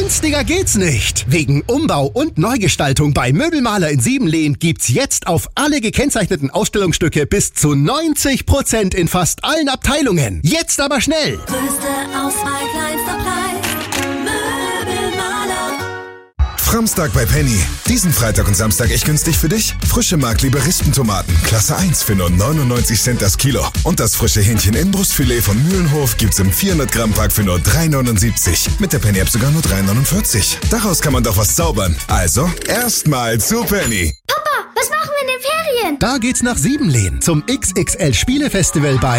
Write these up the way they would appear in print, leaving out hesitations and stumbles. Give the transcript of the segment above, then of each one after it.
Günstiger geht's nicht. Wegen Umbau und Neugestaltung bei Möbelmaler in Siebenlehn gibt's jetzt auf alle gekennzeichneten Ausstellungsstücke bis zu 90% in fast allen Abteilungen. Jetzt aber schnell. Größte Auswahl, kleinster Preis. Möbelmaler. Framstag bei Penny. Diesen Freitag und Samstag echt günstig für dich? Frische Mark-Liebe-Rispentomaten, Klasse 1 für nur 99 Cent das Kilo. Und das frische Hähnchen-Inbrustfilet von Mühlenhof gibt's im 400-Gramm-Pack für nur 3,79. Mit der Penny-App sogar nur 3,49. Daraus kann man doch was zaubern. Also, erstmal zu Penny. Papa, was machen wir in den Ferien? Da geht's nach Siebenlehn zum XXL-Spielefestival bei...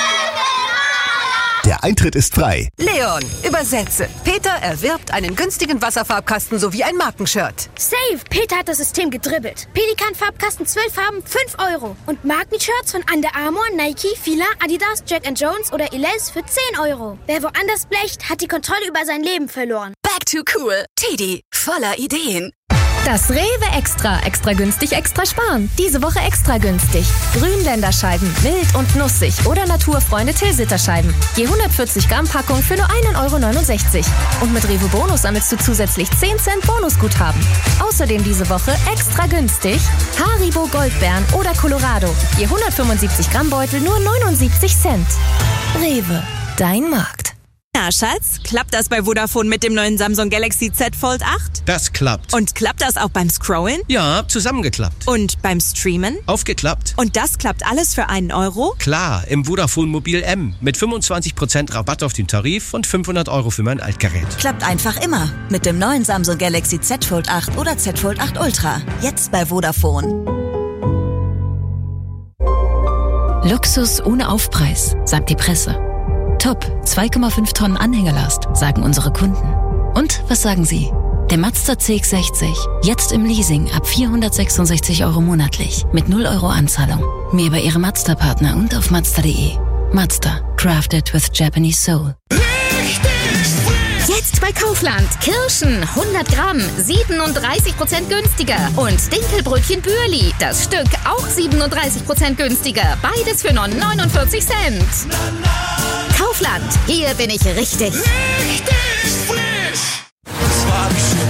Der Eintritt ist frei. Leon, übersetze. Peter erwirbt einen günstigen Wasserfarbkasten sowie ein Markenshirt. Safe! Peter hat das System gedribbelt. Pelikan-Farbkasten 12 Farben, 5 €. Und Markenshirts von Under Armour, Nike, Fila, Adidas, Jack & Jones oder Elize für 10 €. Wer woanders blecht, hat die Kontrolle über sein Leben verloren. Back to cool. Teddy, voller Ideen. Das Rewe Extra. Extra günstig, extra sparen. Diese Woche extra günstig. Grünländerscheiben, mild und nussig oder Naturfreunde Tilsiter-Scheiben. Je 140 Gramm Packung für nur 1,69 €. Und mit Rewe Bonus sammelst du zusätzlich 10 Cent Bonusguthaben. Außerdem diese Woche extra günstig Haribo Goldbeeren oder Colorado. Je 175 Gramm Beutel nur 79 Cent. Rewe, dein Markt. Na, Schatz, klappt das bei Vodafone mit dem neuen Samsung Galaxy Z Fold 8? Das klappt. Und klappt das auch beim Scrollen? Ja, zusammengeklappt. Und beim Streamen? Aufgeklappt. Und das klappt alles für 1 €? Klar, im Vodafone Mobil M. Mit 25% Rabatt auf den Tarif und 500 € für mein Altgerät. Klappt einfach immer. Mit dem neuen Samsung Galaxy Z Fold 8 oder Z Fold 8 Ultra. Jetzt bei Vodafone. Luxus ohne Aufpreis, sagt die Presse. Top, 2,5 Tonnen Anhängerlast, sagen unsere Kunden. Und was sagen Sie? Der Mazda CX-60, jetzt im Leasing ab 466 € monatlich, mit 0 € Anzahlung. Mehr bei Ihrem Mazda-Partner und auf Mazda.de. Mazda, crafted with Japanese soul. Jetzt bei Kaufland. Kirschen, 100 Gramm, 37% günstiger. Und Dinkelbrötchen Bürli, das Stück auch 37% günstiger. Beides für nur 49 Cent. Kaufland, hier bin ich richtig. Richtig frisch. Das war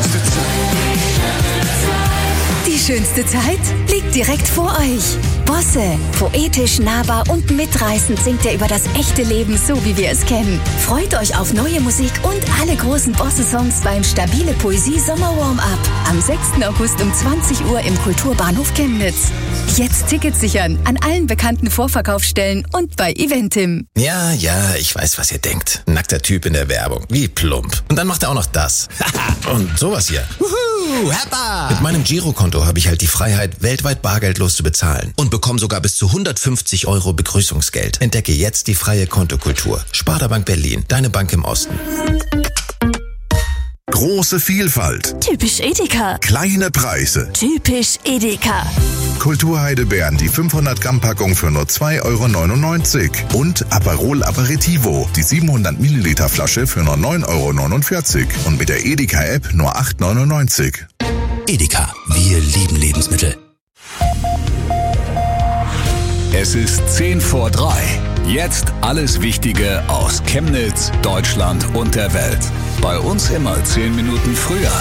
die schönste Zeit. Die schönste Zeit liegt direkt vor euch. Bosse, poetisch, nahbar und mitreißend singt er über das echte Leben, so wie wir es kennen. Freut euch auf neue Musik und alle großen Bosse-Songs beim Stabile Poesie Sommer Warm-Up am 6. August um 20 Uhr im Kulturbahnhof Chemnitz. Jetzt Tickets sichern an allen bekannten Vorverkaufsstellen und bei Eventim. Ja, ich weiß, was ihr denkt. Nackter Typ in der Werbung. Wie plump. Und dann macht er auch noch das. Und sowas hier. Heppa! Mit meinem Girokonto habe ich halt die Freiheit, weltweit bargeldlos zu bezahlen. Und bekomme sogar bis zu 150 € Begrüßungsgeld. Entdecke jetzt die freie Kontokultur. Sparda-Bank Berlin, deine Bank im Osten. Große Vielfalt. Typisch Edeka. Kleine Preise. Typisch Edeka. Kulturheidelbeeren, die 500 Gramm Packung für nur 2,99 € und Aperol Aperitivo, die 700 Milliliter Flasche für nur 9,49 € und mit der Edeka App nur 8,99 €. Edeka, wir lieben Lebensmittel. Es ist 2:10. Jetzt alles Wichtige aus Chemnitz, Deutschland und der Welt. Bei uns immer 10 Minuten früher.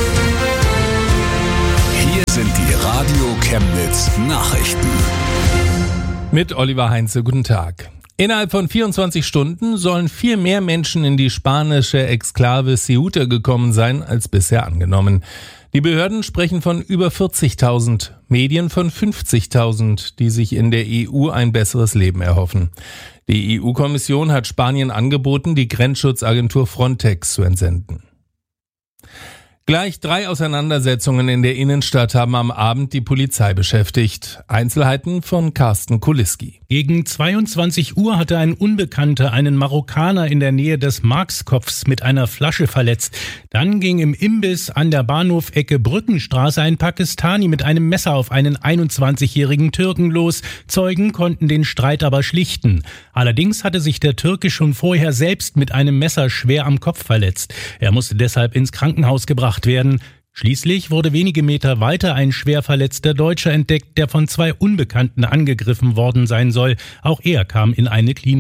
Hier sind die Radio Chemnitz Nachrichten. Mit Oliver Heinze, guten Tag. Innerhalb von 24 Stunden sollen 4 mehr Menschen in die spanische Exklave Ceuta gekommen sein, als bisher angenommen. Die Behörden sprechen von über 40.000, Medien von 50.000, die sich in der EU ein besseres Leben erhoffen. Die EU-Kommission hat Spanien angeboten, die Grenzschutzagentur Frontex zu entsenden. Gleich 3 Auseinandersetzungen in der Innenstadt haben am Abend die Polizei beschäftigt. Einzelheiten von Carsten Kuliski. Gegen 22 Uhr hatte ein Unbekannter einen Marokkaner in der Nähe des Markskopfs mit einer Flasche verletzt. Dann ging im Imbiss an der Bahnhof-Ecke Brückenstraße ein Pakistani mit einem Messer auf einen 21-jährigen Türken los. Zeugen konnten den Streit aber schlichten. Allerdings hatte sich der Türke schon vorher selbst mit einem Messer schwer am Kopf verletzt. Er musste deshalb ins Krankenhaus gebracht werden. Schließlich wurde wenige Meter weiter ein schwer verletzter Deutscher entdeckt, der von 2 Unbekannten angegriffen worden sein soll. Auch er kam in eine Klinik.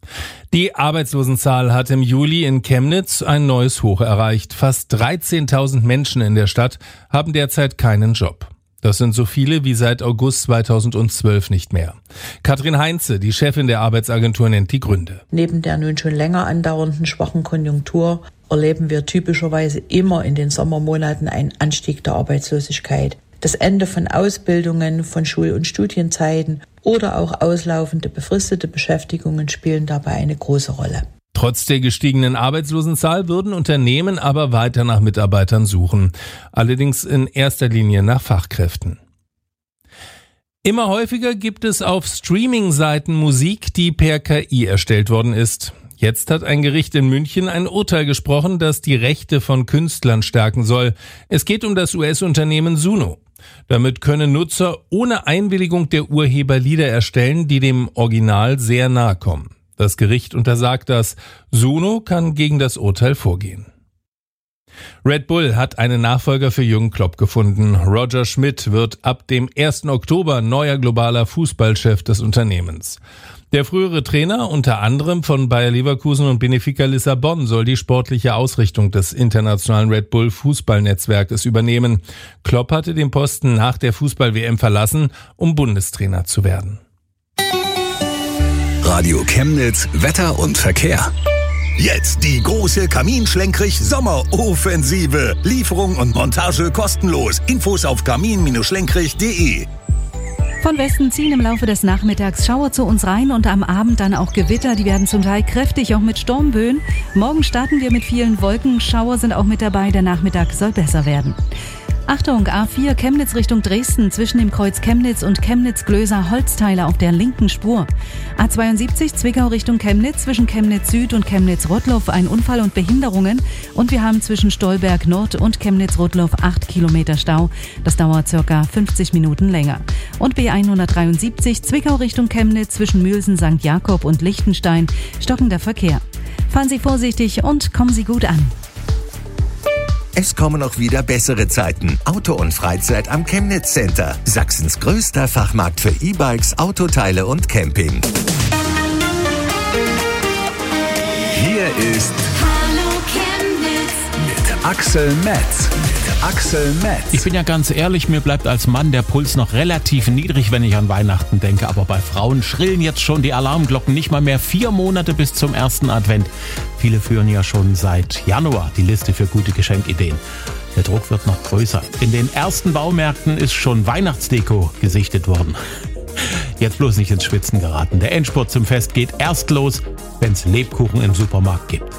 Die Arbeitslosenzahl hat im Juli in Chemnitz ein neues Hoch erreicht. Fast 13.000 Menschen in der Stadt haben derzeit keinen Job. Das sind so viele wie seit August 2012 nicht mehr. Katrin Heinze, die Chefin der Arbeitsagentur, nennt die Gründe. Neben der nun schon länger andauernden schwachen Konjunktur erleben wir typischerweise immer in den Sommermonaten einen Anstieg der Arbeitslosigkeit. Das Ende von Ausbildungen, von Schul- und Studienzeiten oder auch auslaufende befristete Beschäftigungen spielen dabei eine große Rolle. Trotz der gestiegenen Arbeitslosenzahl würden Unternehmen aber weiter nach Mitarbeitern suchen. Allerdings in erster Linie nach Fachkräften. Immer häufiger gibt es auf Streaming-Seiten Musik, die per KI erstellt worden ist. Jetzt hat ein Gericht in München ein Urteil gesprochen, das die Rechte von Künstlern stärken soll. Es geht um das US-Unternehmen Suno. Damit können Nutzer ohne Einwilligung der Urheber Lieder erstellen, die dem Original sehr nahe kommen. Das Gericht untersagt das. Suno kann gegen das Urteil vorgehen. Red Bull hat einen Nachfolger für Jürgen Klopp gefunden. Roger Schmidt wird ab dem 1. Oktober neuer globaler Fußballchef des Unternehmens. Der frühere Trainer, unter anderem von Bayer Leverkusen und Benfica Lissabon, soll die sportliche Ausrichtung des internationalen Red Bull Fußballnetzwerkes übernehmen. Klopp hatte den Posten nach der Fußball-WM verlassen, um Bundestrainer zu werden. Radio Chemnitz, Wetter und Verkehr. Jetzt die große Kamin-Schlenkrich-Sommeroffensive. Lieferung und Montage kostenlos. Infos auf kamin-schlenkrich.de. Von Westen ziehen im Laufe des Nachmittags Schauer zu uns rein und am Abend dann auch Gewitter. Die werden zum Teil kräftig, auch mit Sturmböen. Morgen starten wir mit vielen Wolken. Schauer sind auch mit dabei. Der Nachmittag soll besser werden. Achtung, A4 Chemnitz Richtung Dresden zwischen dem Kreuz Chemnitz und Chemnitz-Glöser-Holzteiler auf der linken Spur. A72 Zwickau Richtung Chemnitz zwischen Chemnitz Süd und Chemnitz-Rottloff ein Unfall und Behinderungen. Und wir haben zwischen Stolberg Nord und Chemnitz-Rottloff 8 Kilometer Stau. Das dauert ca. 50 Minuten länger. Und B173 Zwickau Richtung Chemnitz zwischen Mühlsen, St. Jakob und Lichtenstein stockender Verkehr. Fahren Sie vorsichtig und kommen Sie gut an. Es kommen auch wieder bessere Zeiten. Auto und Freizeit am Chemnitz Center. Sachsens größter Fachmarkt für E-Bikes, Autoteile und Camping. Hier ist Hallo Chemnitz mit Axel Metz. Ich bin ja ganz ehrlich, mir bleibt als Mann der Puls noch relativ niedrig, wenn ich an Weihnachten denke. Aber bei Frauen schrillen jetzt schon die Alarmglocken. Nicht mal mehr 4 Monate bis zum ersten Advent. Viele führen ja schon seit Januar die Liste für gute Geschenkideen. Der Druck wird noch größer. In den ersten Baumärkten ist schon Weihnachtsdeko gesichtet worden. Jetzt bloß nicht ins Schwitzen geraten. Der Endspurt zum Fest geht erst los, wenn es Lebkuchen im Supermarkt gibt.